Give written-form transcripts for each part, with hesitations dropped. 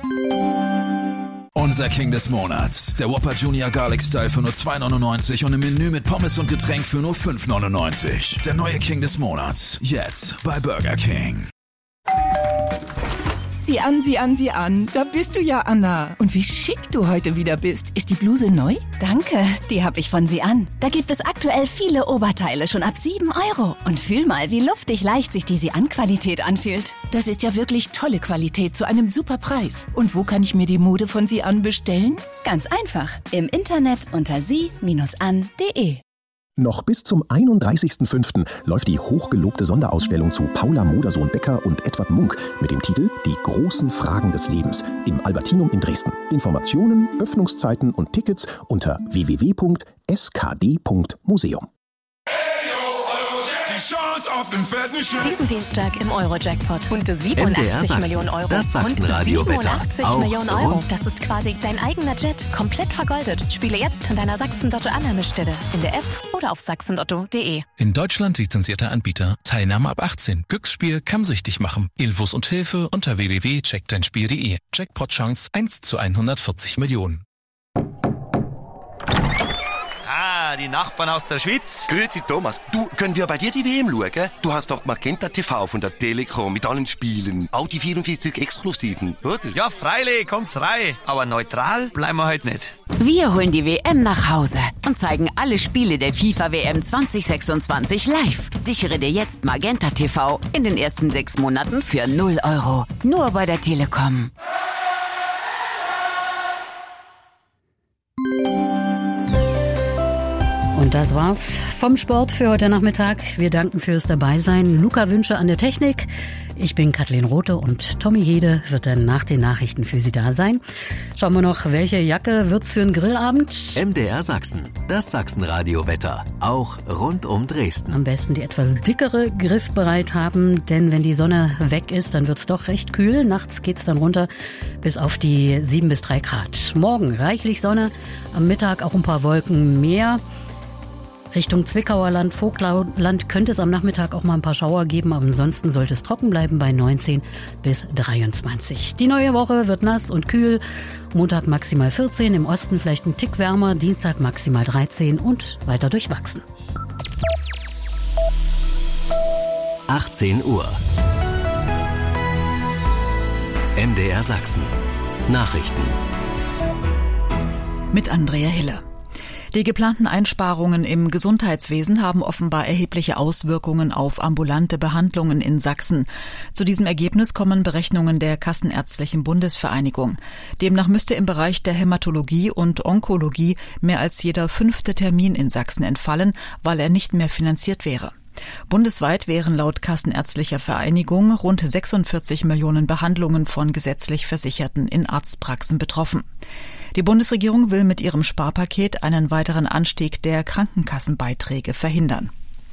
Unser King des Monats. Der Whopper Junior Garlic Style für nur $2,99 und im Menü mit Pommes und Getränk für nur $5,99. Der neue King des Monats. Jetzt bei Burger King. Sieh an. Da bist du ja, Anna. Und wie schick du heute wieder bist. Ist die Bluse neu? Danke, die habe ich von Sie an. Da gibt es aktuell viele Oberteile schon ab 7 €. Und fühl mal, wie luftig leicht sich die Sie-an-Qualität anfühlt. Das ist ja wirklich tolle Qualität zu einem super Preis. Und wo kann ich mir die Mode von Sie an bestellen? Ganz einfach. Im Internet unter sie-an.de. Noch bis zum 31.05. läuft die hochgelobte Sonderausstellung zu Paula Modersohn-Becker und Edward Munk mit dem Titel Die großen Fragen des Lebens im Albertinum in Dresden. Informationen, Öffnungszeiten und Tickets unter www.skd.museum. Diesen Dienstag im Euro-Jackpot. Bunte 87 Millionen Euro. Das Sachsen-Radio-Wetter. 87 Millionen Euro. Das ist quasi dein eigener Jet. Komplett vergoldet. Spiele jetzt an deiner Sachsen-Lotto-Annahmestelle. In der App oder auf sachsenlotto.de. In Deutschland lizenzierter Anbieter. Teilnahme ab 18. Glücksspiel kann süchtig machen. Infos und Hilfe unter www.checkdeinspiel.de. Jackpot-Chance 1 zu 140 Millionen. Die Nachbarn aus der Schweiz. Grüezi Thomas, du, können wir bei dir die WM schauen? Du hast doch Magenta TV von der Telekom mit allen Spielen. Auch die 44 Exklusiven, oder? Ja, freilich, kommt's rein. Aber neutral bleiben wir heute nicht. Wir holen die WM nach Hause und zeigen alle Spiele der FIFA-WM 2026 live. Sichere dir jetzt Magenta TV in den ersten 6 Monaten für 0 €. Nur bei der Telekom. Und das war's vom Sport für heute Nachmittag. Wir danken fürs Dabeisein. Luca Wünsche an der Technik. Ich bin Kathleen Rothe und Tommy Hede wird dann nach den Nachrichten für Sie da sein. Schauen wir noch, welche Jacke wird's für einen Grillabend? MDR Sachsen, das Sachsen-Radio-Wetter. Auch rund um Dresden. Am besten die etwas dickere griffbereit haben, denn wenn die Sonne weg ist, dann wird's doch recht kühl. Nachts geht's dann runter bis auf die 7 bis 3 Grad. Morgen reichlich Sonne, am Mittag auch ein paar Wolken mehr. Richtung Zwickauer Land, Vogtland könnte es am Nachmittag auch mal ein paar Schauer geben, aber ansonsten sollte es trocken bleiben bei 19 bis 23. Die neue Woche wird nass und kühl. Montag maximal 14, im Osten vielleicht ein Tick wärmer, Dienstag maximal 13 und weiter durchwachsen. 18 Uhr. MDR Sachsen. Nachrichten. Mit Andrea Hille. Die geplanten Einsparungen im Gesundheitswesen haben offenbar erhebliche Auswirkungen auf ambulante Behandlungen in Sachsen. Zu diesem Ergebnis kommen Berechnungen der Kassenärztlichen Bundesvereinigung. Demnach müsste im Bereich der Hämatologie und Onkologie mehr als jeder 5. Termin in Sachsen entfallen, weil er nicht mehr finanziert wäre. Bundesweit wären laut Kassenärztlicher Vereinigung rund 46 Millionen Behandlungen von gesetzlich Versicherten in Arztpraxen betroffen. Die Bundesregierung will mit ihrem Sparpaket einen weiteren Anstieg der Krankenkassenbeiträge verhindern.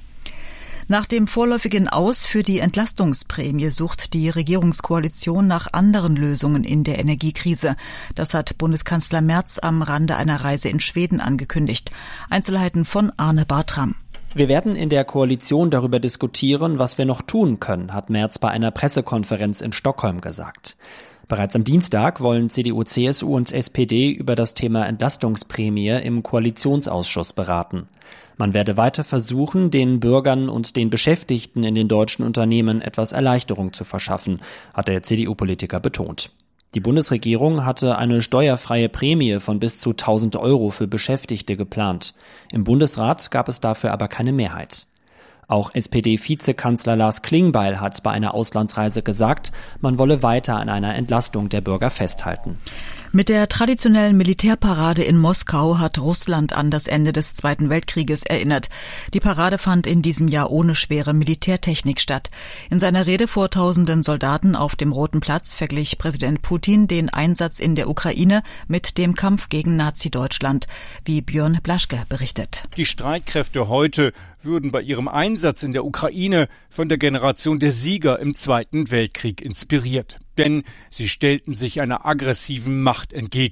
Nach dem vorläufigen Aus für die Entlastungsprämie sucht die Regierungskoalition nach anderen Lösungen in der Energiekrise. Das hat Bundeskanzler Merz am Rande einer Reise in Schweden angekündigt. Einzelheiten von Arne Bartram. Wir werden in der Koalition darüber diskutieren, was wir noch tun können, hat Merz bei einer Pressekonferenz in Stockholm gesagt. Bereits am Dienstag wollen CDU, CSU und SPD über das Thema Entlastungsprämie im Koalitionsausschuss beraten. Man werde weiter versuchen, den Bürgern und den Beschäftigten in den deutschen Unternehmen etwas Erleichterung zu verschaffen, hat der CDU-Politiker betont. Die Bundesregierung hatte eine steuerfreie Prämie von bis zu 1.000 € für Beschäftigte geplant. Im Bundesrat gab es dafür aber keine Mehrheit. Auch SPD-Vizekanzler Lars Klingbeil hat bei einer Auslandsreise gesagt, man wolle weiter an einer Entlastung der Bürger festhalten. Mit der traditionellen Militärparade in Moskau hat Russland an das Ende des Zweiten Weltkrieges erinnert. Die Parade fand in diesem Jahr ohne schwere Militärtechnik statt. In seiner Rede vor tausenden Soldaten auf dem Roten Platz verglich Präsident Putin den Einsatz in der Ukraine mit dem Kampf gegen Nazi-Deutschland, wie Björn Blaschke berichtet. Die Streitkräfte heute würden bei ihrem Einsatz in der Ukraine von der Generation der Sieger im Zweiten Weltkrieg inspiriert. Denn sie stellten sich einer aggressiven Macht entgegen.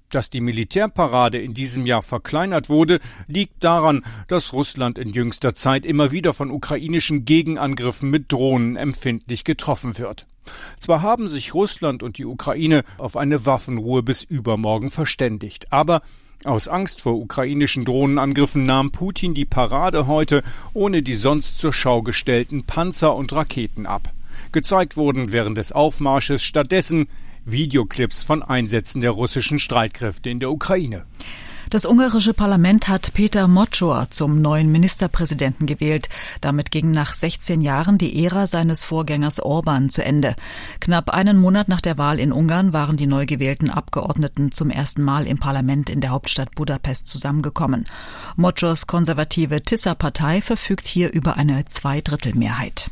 Dass die Militärparade in diesem Jahr verkleinert wurde, liegt daran, dass Russland in jüngster Zeit immer wieder von ukrainischen Gegenangriffen mit Drohnen empfindlich getroffen wird. Zwar haben sich Russland und die Ukraine auf eine Waffenruhe bis übermorgen verständigt, aber aus Angst vor ukrainischen Drohnenangriffen nahm Putin die Parade heute ohne die sonst zur Schau gestellten Panzer und Raketen ab. Gezeigt wurden während des Aufmarsches stattdessen Videoclips von Einsätzen der russischen Streitkräfte in der Ukraine. Das ungarische Parlament hat Péter Mocsor zum neuen Ministerpräsidenten gewählt. Damit ging nach 16 Jahren die Ära seines Vorgängers Orban zu Ende. Knapp einen Monat nach der Wahl in Ungarn waren die neu gewählten Abgeordneten zum ersten Mal im Parlament in der Hauptstadt Budapest zusammengekommen. Mocsors konservative Tisza-Partei verfügt hier über eine Zweidrittelmehrheit.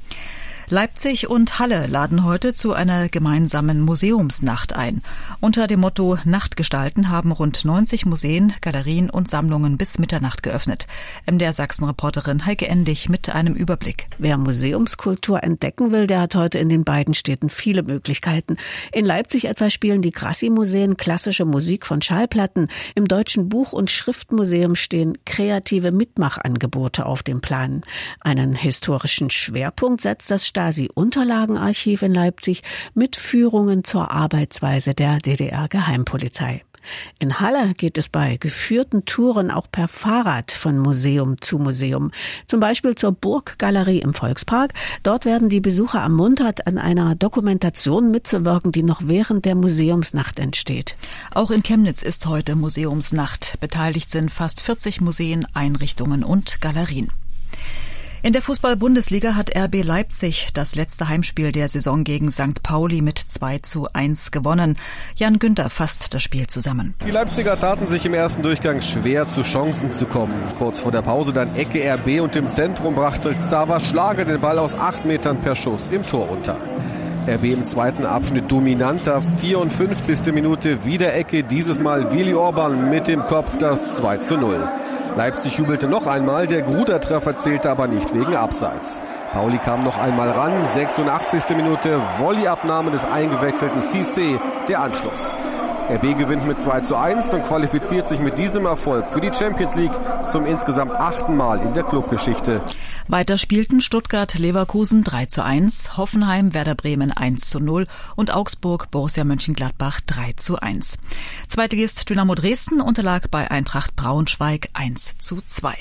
Leipzig und Halle laden heute zu einer gemeinsamen Museumsnacht ein. Unter dem Motto Nachtgestalten haben rund 90 Museen, Galerien und Sammlungen bis Mitternacht geöffnet. MDR Sachsen-Reporterin Heike Endig mit einem Überblick. Wer Museumskultur entdecken will, der hat heute in den beiden Städten viele Möglichkeiten. In Leipzig etwa spielen die Grassi-Museen klassische Musik von Schallplatten. Im Deutschen Buch- und Schriftmuseum stehen kreative Mitmachangebote auf dem Plan. Einen historischen Schwerpunkt setzt das Stasi-Unterlagenarchiv in Leipzig mit Führungen zur Arbeitsweise der DDR-Geheimpolizei. In Halle geht es bei geführten Touren auch per Fahrrad von Museum zu Museum. Zum Beispiel zur Burggalerie im Volkspark. Dort werden die Besucher ermuntert, an einer Dokumentation mitzuwirken, die noch während der Museumsnacht entsteht. Auch in Chemnitz ist heute Museumsnacht. Beteiligt sind fast 40 Museen, Einrichtungen und Galerien. In der Fußball-Bundesliga hat RB Leipzig das letzte Heimspiel der Saison gegen St. Pauli mit 2:1 gewonnen. Jan Günther fasst das Spiel zusammen. Die Leipziger taten sich im ersten Durchgang schwer, zu Chancen zu kommen. Kurz vor der Pause dann Ecke RB und im Zentrum brachte Xaver Schlager den Ball aus 8 Metern per Schuss im Tor unter. RB im zweiten Abschnitt dominanter, 54. Minute wieder Ecke, dieses Mal Willi Orban mit dem Kopf das 2:0. Leipzig jubelte noch einmal, der Gruder-Treffer zählte aber nicht wegen Abseits. Pauli kam noch einmal ran, 86. Minute, Volleyabnahme des eingewechselten Cissé, der Anschluss. RB gewinnt mit 2:1 und qualifiziert sich mit diesem Erfolg für die Champions League zum insgesamt 8. Mal in der Clubgeschichte. Weiter spielten Stuttgart-Leverkusen 3:1, Hoffenheim Werder Bremen 1:0 und Augsburg Borussia Mönchengladbach 3:1. Zweitligist Dynamo Dresden unterlag bei Eintracht Braunschweig 1:2.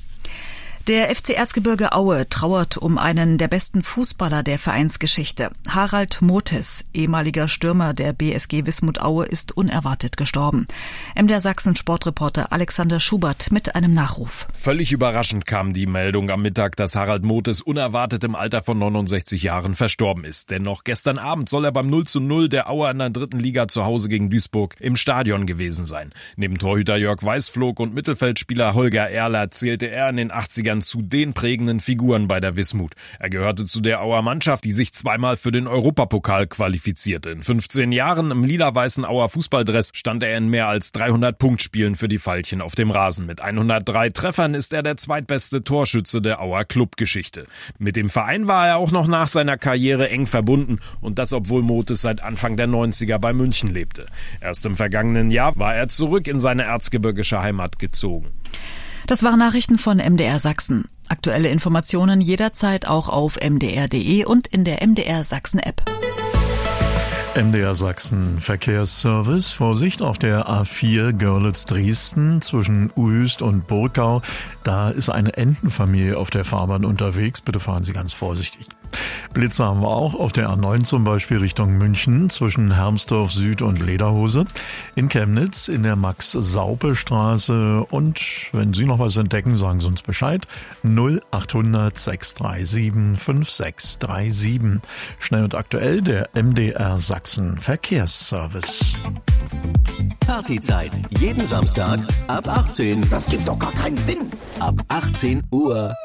Der FC Erzgebirge Aue trauert um einen der besten Fußballer der Vereinsgeschichte. Harald Motes, ehemaliger Stürmer der BSG Wismut Aue, ist unerwartet gestorben. MDR Sachsen Sportreporter Alexander Schubert mit einem Nachruf. Völlig überraschend kam die Meldung am Mittag, dass Harald Motes unerwartet im Alter von 69 Jahren verstorben ist. Denn noch gestern Abend soll er beim 0:0 der Auer in der 3. Liga zu Hause gegen Duisburg im Stadion gewesen sein. Neben Torhüter Jörg Weißflog und Mittelfeldspieler Holger Erler zählte er in den 80ern zu den prägenden Figuren bei der Wismut. Er gehörte zu der Auer Mannschaft, die sich zweimal für den Europapokal qualifizierte. In 15 Jahren im lila-weißen Auer Fußballdress stand er in mehr als 300 Punktspielen für die Veilchen auf dem Rasen. Mit 103 Treffern ist er der zweitbeste Torschütze der Auer Clubgeschichte. Mit dem Verein war er auch noch nach seiner Karriere eng verbunden und das, obwohl Motes seit Anfang der 90er bei München lebte. Erst im vergangenen Jahr war er zurück in seine erzgebirgische Heimat gezogen. Das waren Nachrichten von MDR Sachsen. Aktuelle Informationen jederzeit auch auf mdr.de und in der MDR Sachsen App. MDR Sachsen Verkehrsservice. Vorsicht auf der A4 Görlitz-Dresden zwischen Uelst und Burgau. Da ist eine Entenfamilie auf der Fahrbahn unterwegs. Bitte fahren Sie ganz vorsichtig. Blitze haben wir auch auf der A9 zum Beispiel Richtung München zwischen Hermsdorf Süd und Lederhose. In Chemnitz in der Max-Saupe-Straße. Und wenn Sie noch was entdecken, sagen Sie uns Bescheid. 0800 637 5637. Schnell und aktuell der MDR Sachsen Verkehrsservice. Partyzeit. Jeden Samstag ab 18. Das gibt doch gar keinen Sinn. Ab 18 Uhr